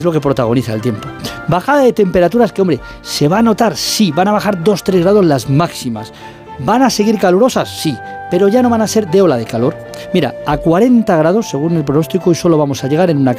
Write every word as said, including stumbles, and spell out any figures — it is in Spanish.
es lo que protagoniza el tiempo. Bajada de temperaturas que, hombre, se va a notar, sí, van a bajar dos a tres grados las máximas. ¿Van a seguir calurosas? Sí, pero ya no van a ser de ola de calor. Mira, a cuarenta grados, según el pronóstico, y solo vamos a llegar en una